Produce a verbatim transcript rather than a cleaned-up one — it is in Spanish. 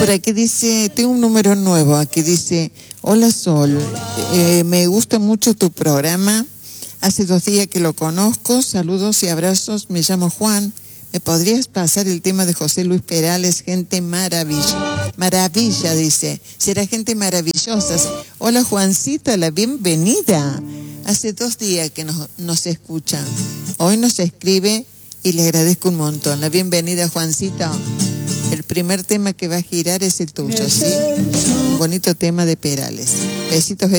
Por aquí dice, tengo un número nuevo, aquí dice, hola Sol, eh, me gusta mucho tu programa, hace dos días que lo conozco, saludos y abrazos, me llamo Juan, ¿me podrías pasar el tema de José Luis Perales? Gente maravilla, maravilla dice, será gente maravillosa. Hola Juancita, la bienvenida, hace dos días que nos, nos escucha, hoy nos escribe y le agradezco un montón, la bienvenida Juancita. El primer tema que va a girar es el tuyo, ¿sí? Un bonito tema de Perales. Besitos.